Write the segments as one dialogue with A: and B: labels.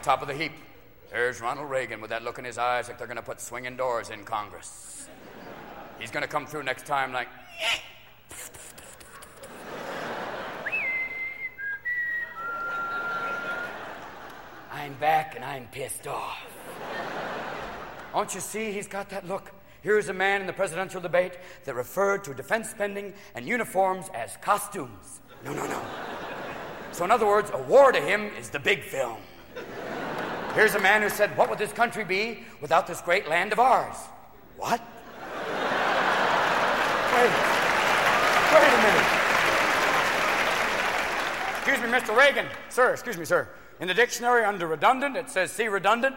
A: top of the heap, there's Ronald Reagan with that look in his eyes like they're going to put swinging doors in Congress. He's going to come through next time like... I'm back and I'm pissed off. Don't you see he's got that look? Here's a man in the presidential debate that referred to defense spending and uniforms as costumes. No. So in other words, a war to him is the big film. Here's a man who said, what would this country be without this great land of ours? What? Wait a minute. Excuse me, Mr. Reagan. Sir, excuse me, sir. In the dictionary under redundant, it says see redundant.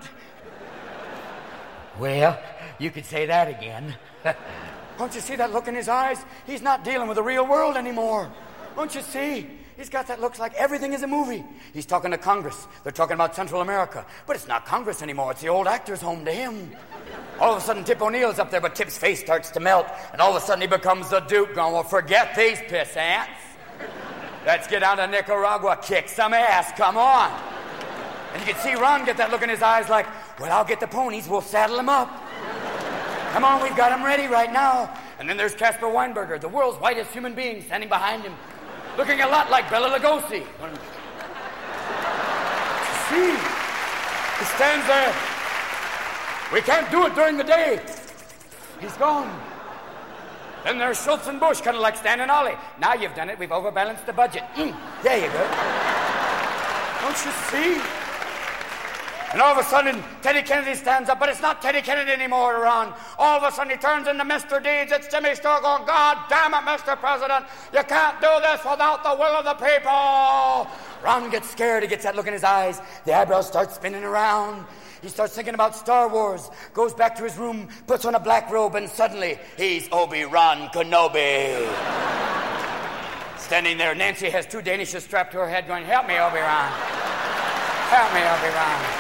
A: Well, you could say that again. Don't you see that look in his eyes? He's not dealing with the real world anymore. Don't you see? He's got that look like everything is a movie. He's talking to Congress. They're talking about Central America. But it's not Congress anymore. It's the old actor's home to him. All of a sudden, Tip O'Neill's up there, but Tip's face starts to melt. And all of a sudden, he becomes the Duke, going, well, forget these piss ants. Let's get out of Nicaragua, kick some ass, come on. And you can see Ron get that look in his eyes like, well, I'll get the ponies, we'll saddle them up. Come on, we've got them ready right now. And then there's Caspar Weinberger, the world's whitest human being, standing behind him, looking a lot like Bela Lugosi. See, he stands there. We can't do it during the day. He's gone. Then there's Schultz and Bush, kind of like Stan and Ollie. Now you've done it. We've overbalanced the budget. There you go. Don't you see? And all of a sudden, Teddy Kennedy stands up, but it's not Teddy Kennedy anymore, Ron. All of a sudden, he turns into Mr. Deeds. It's Jimmy Stewart going, God damn it, Mr. President. You can't do this without the will of the people. Ron gets scared. He gets that look in his eyes. The eyebrows start spinning around. He starts thinking about Star Wars, goes back to his room, puts on a black robe, and suddenly he's Obi-Wan Kenobi. Standing there, Nancy has two Danishes strapped to her head going, help me, Obi-Wan. Help me, Obi-Wan.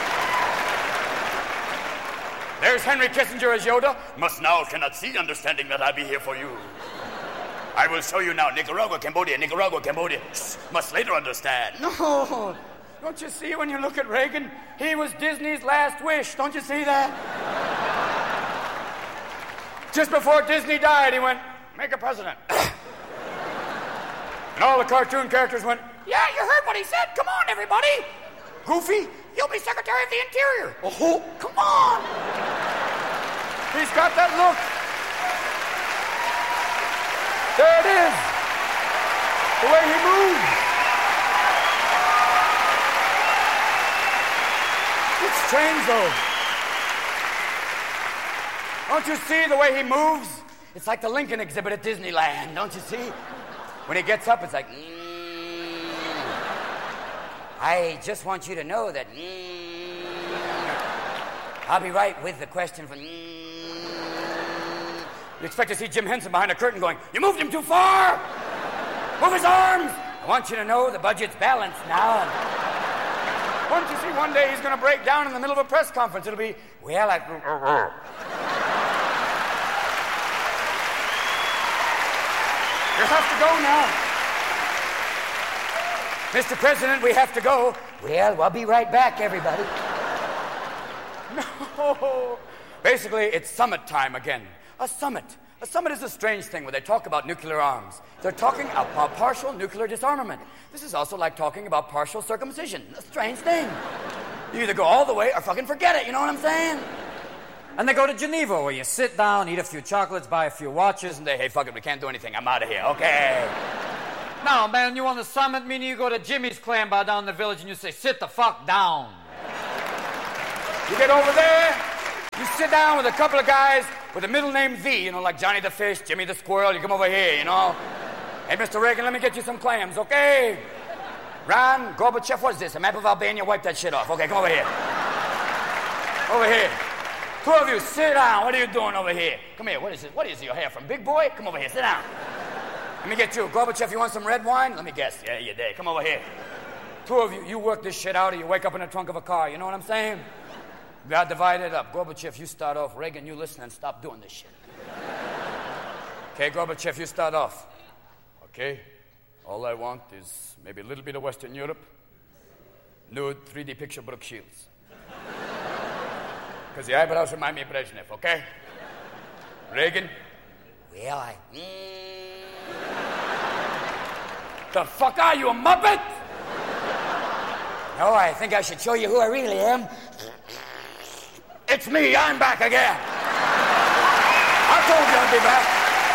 A: There's Henry Kissinger as Yoda. Must now cannot see, understanding that I be here for you. I will show you now, Nicaragua, Cambodia, must later understand. No. Don't you see when you look at Reagan? He was Disney's last wish. Don't you see that? Just before Disney died, he went, make a president. And all the cartoon characters went, yeah, you heard what he said. Come on, everybody. Goofy, you'll be Secretary of the Interior. Oh, come on. He's got that look. There it is. The way he moves. It's strange, though. Don't you see the way he moves? It's like the Lincoln exhibit at Disneyland, don't you see? When he gets up, it's like, I just want you to know that, I'll be right with the question from, You expect to see Jim Henson behind a curtain going, you moved him too far! Move his arms! I want you to know the budget's balanced now. Won't you see one day he's going to break down in the middle of a press conference? It'll be, well, I... You have to go now. Mr. President, we have to go. Well, we'll be right back, everybody. No. Basically, it's summit time again. A summit. A summit is a strange thing where they talk about nuclear arms. They're talking about partial nuclear disarmament. This is also like talking about partial circumcision. A strange thing. You either go all the way or fucking forget it, you know what I'm saying?
B: And they go to Geneva where you sit down, eat a few chocolates, buy a few watches,
A: and they, hey, fuck it, we can't do anything. I'm out of here, okay?
B: No, man, you on the summit, meaning you go to Jimmy's clam bar down in the village and you say, sit the fuck down.
A: You get over there, you sit down with a couple of guys with a middle name V, you know, like Johnny the Fish, Jimmy the Squirrel. You come over here, you know. Hey, Mr. Reagan, let me get you some clams, okay? Ron, Gorbachev, what is this? A map of Albania? Wipe that shit off. Okay, come over here. Over here. Two of you, sit down. What are you doing over here? Come here. What is it? What is your hair from Big Boy? Come over here. Sit down. Let me get you. Gorbachev, you want some red wine? Let me guess. Yeah, you did. Come over here. Two of you, you work this shit out or you wake up in the trunk of a car. You know what I'm saying? We got divided up. Gorbachev, you start off. Reagan, you listen and stop doing this shit. Okay, Gorbachev, you start off. Okay? All I want is maybe a little bit of Western Europe. Nude 3D picture Brooke Shields. Because the eyebrows remind me of Brezhnev, okay? Reagan? Well, The fuck are you, a Muppet? No, I think I should show you who I really am. It's me, I'm back again. I told you I'd be back.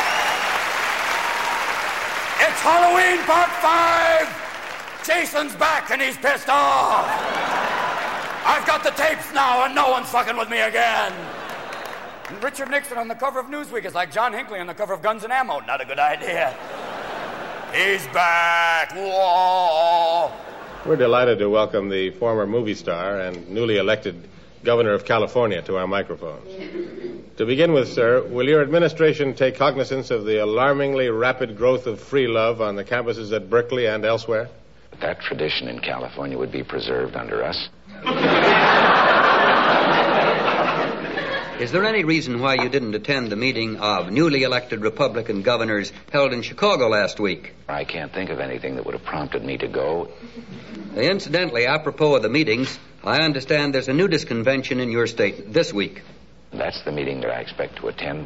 A: It's Halloween Part 5. Jason's back and he's pissed off. I've got the tapes now and no one's fucking with me again. And Richard Nixon on the cover of Newsweek is like John Hinckley on the cover of Guns and Ammo. Not a good idea. He's back. Whoa.
C: We're delighted to welcome the former movie star and newly elected Governor of California to our microphones. To begin with, sir, will your administration take cognizance of the alarmingly rapid growth of free love on the campuses at Berkeley and elsewhere?
D: That tradition in California would be preserved under us.
E: Is there any reason why you didn't attend the meeting of newly elected Republican governors held in Chicago last week?
D: I can't think of anything that would have prompted me to go.
E: Incidentally, apropos of the meetings, I understand there's a nudist convention in your state this week.
D: That's the meeting that I expect to attend.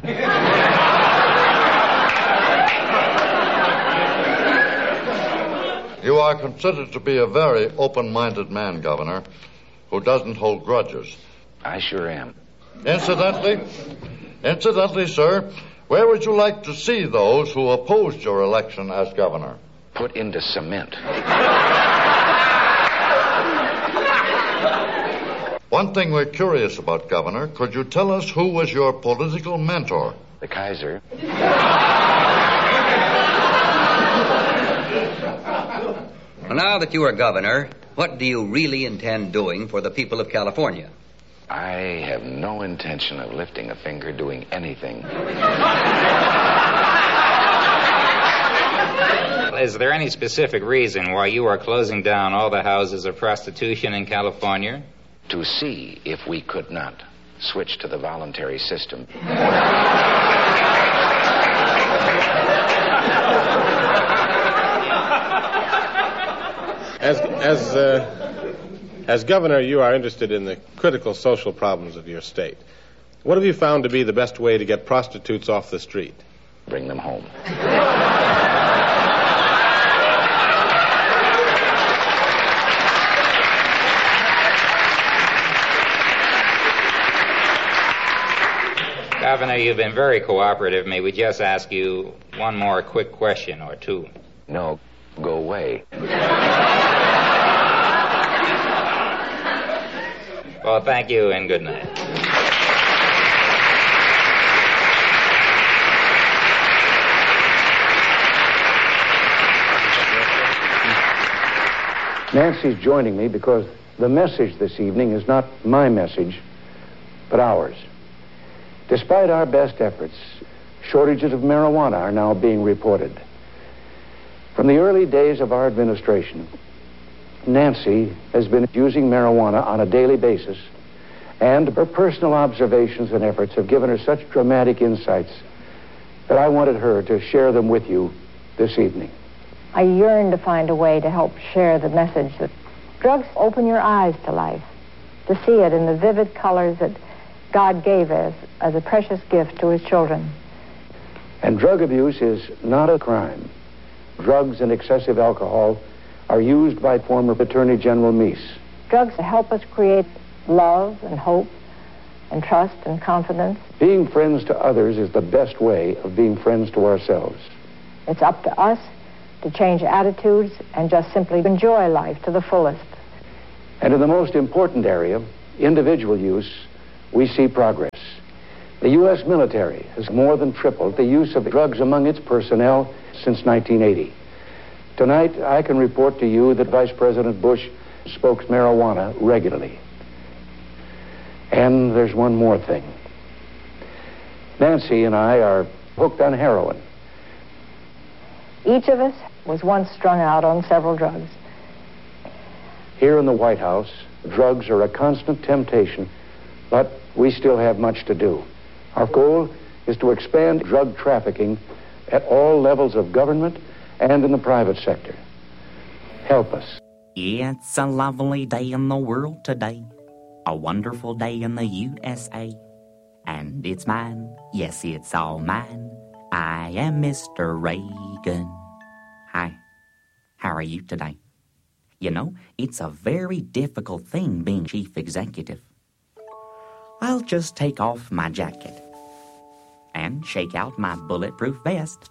F: You are considered to be a very open-minded man, Governor, who doesn't hold grudges.
D: I sure am.
F: Incidentally, sir, where would you like to see those who opposed your election as governor?
D: Put into cement.
F: One thing we're curious about, Governor, could you tell us who was your political mentor?
D: The Kaiser.
E: Well, now that you are governor, what do you really intend doing for the people of California?
D: I have no intention of lifting a finger doing anything.
G: Is there any specific reason why you are closing down all the houses of prostitution in California?
D: To see if we could not switch to the voluntary system.
C: As governor, you are interested in the critical social problems of your state. What have you found to be the best way to get prostitutes off the street?
D: Bring them home.
G: Governor, you've been very cooperative. May we just ask you one more quick question or two?
D: No, go away.
G: Well, thank you and good night.
H: Nancy's joining me because the message this evening is not my message, but ours. Despite our best efforts, shortages of marijuana are now being reported. From the early days of our administration, Nancy has been using marijuana on a daily basis, and her personal observations and efforts have given her such dramatic insights that I wanted her to share them with you this evening.
I: I yearn to find a way to help share the message that drugs open your eyes to life, to see it in the vivid colors that God gave us as a precious gift to his children.
H: And drug abuse is not a crime. Drugs and excessive alcohol are used by former Attorney General Meese.
I: Drugs help us create love and hope and trust and confidence.
H: Being friends to others is the best way of being friends to ourselves.
I: It's up to us to change attitudes and just simply enjoy life to the fullest.
H: And in the most important area, individual use, we see progress. The U.S. military has more than tripled the use of drugs among its personnel since 1980. Tonight, I can report to you that Vice President Bush smokes marijuana regularly. And there's one more thing. Nancy and I are hooked on heroin.
I: Each of us was once strung out on several drugs.
H: Here in the White House, drugs are a constant temptation, but we still have much to do. Our goal is to expand drug trafficking at all levels of government and in the private sector. Help us.
J: It's a lovely day in the world today. A wonderful day in the USA. And it's mine, yes, it's all mine. I am Mr. Reagan. Hi, how are you today? You know, it's a very difficult thing being chief executive. I'll just take off my jacket and shake out my bulletproof vest.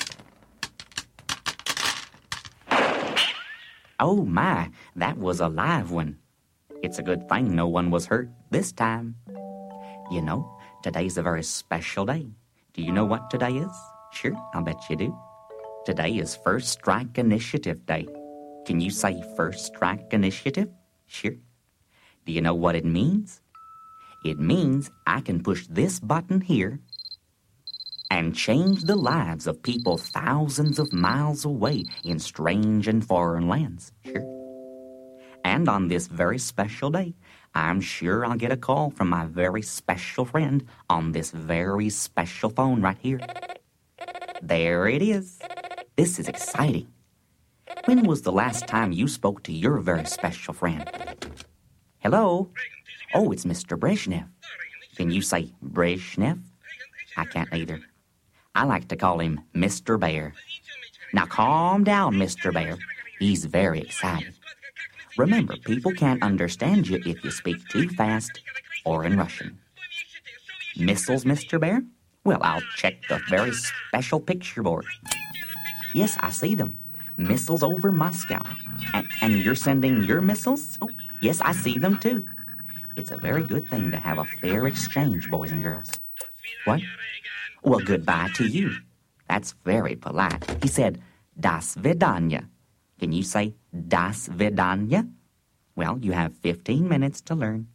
J: Oh my, that was a live one. It's a good thing no one was hurt this time. You know, today's a very special day. Do you know what today is? Sure, I'll bet you do. Today is First Strike Initiative Day. Can you say First Strike Initiative? Sure. Do you know what it means? It means I can push this button here and change the lives of people thousands of miles away in strange and foreign lands. Sure. And on this very special day, I'm sure I'll get a call from my very special friend on this very special phone right here. There it is. This is exciting. When was the last time you spoke to your very special friend? Hello? Oh, it's Mr. Brezhnev. Can you say Brezhnev? I can't either. I like to call him Mr. Bear. Now calm down, Mr. Bear. He's very excited. Remember, people can't understand you if you speak too fast or in Russian. Missiles, Mr. Bear? Well, I'll check the very special picture board. Yes, I see them. Missiles over Moscow. And you're sending your missiles? Oh, yes, I see them too. It's a very good thing to have a fair exchange, boys and girls. What? Well, goodbye to you. That's very polite. He said, Das Vidanya. Can you say Das Vidanya? Well, you have 15 minutes to learn.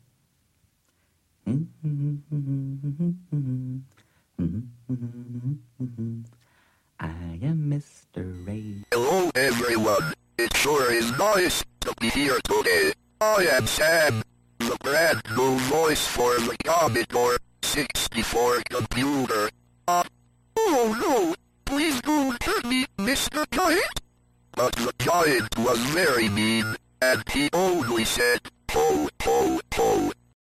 J: I am Mr. Ray.
K: Hello, everyone. It sure is nice to be here today. I am Sam, the brand new voice for the Commodore 64 computer. Oh no, please don't hurt me, Mr. Giant. But the giant was very mean, and he only said, ho, ho, ho.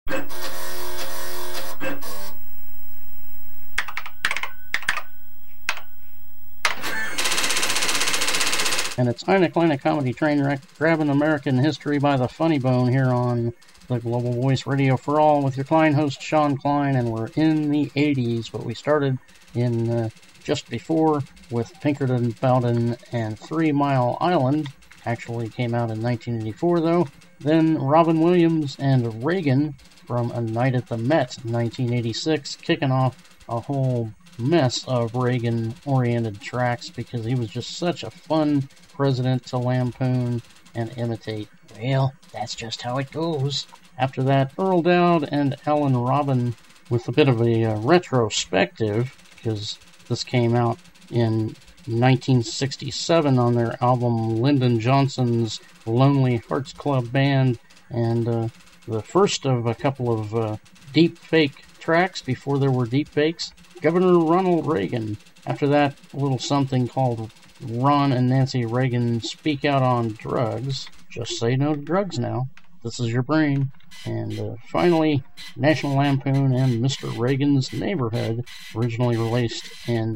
L: And it's Ina Kleine Comedy Trainwreck, grabbing American history by the funny bone here on the Global Voice Radio for All with your Klein host, Sean Klein, and we're in the 80s, but we started in just before with Pinkerton, Bowden, and 3 Mile Island. Actually came out in 1984, though. Then Robin Williams and Reagan from A Night at the Met in 1986, kicking off a whole mess of Reagan-oriented tracks because he was just such a fun president to lampoon and imitate. Well, that's just how it goes. After that, Earl Dowd and Alan Robin with a bit of a retrospective, because this came out in 1967 on their album Lyndon Johnson's Lonely Hearts Club Band, and the first of a couple of deep fake tracks before there were deep fakes, Governor Ronald Reagan. After that, a little something called Ron and Nancy Reagan Speak Out on Drugs. Just say no to drugs now. This is your brain. And finally, National Lampoon and Mr. Reagan's Neighborhood, originally released in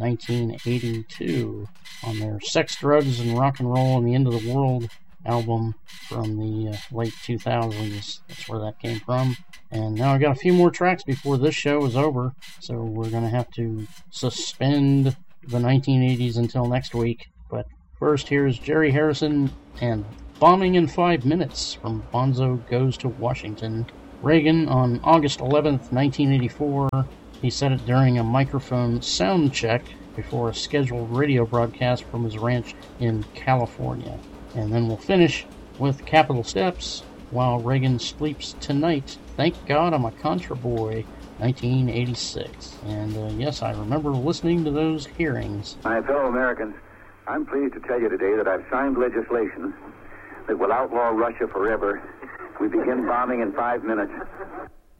L: 1982 on their Sex, Drugs, and Rock and Roll and the End of the World album from the late 2000s. That's where that came from. And now I got a few more tracks before this show is over, so we're going to have to suspend the 1980s until next week. But first, here's Jerry Harrison and Bombing in 5 Minutes from Bonzo Goes to Washington. Reagan, on August 11th, 1984, he said it during a microphone sound check before a scheduled radio broadcast from his ranch in California. And then we'll finish with Capitol Steps, While Reagan Sleeps Tonight. Thank God I'm a Contra Boy, 1986. And yes, I remember listening to those hearings.
M: My fellow Americans, I'm pleased to tell you today that I've signed legislation that will outlaw Russia forever. We begin bombing in 5 minutes.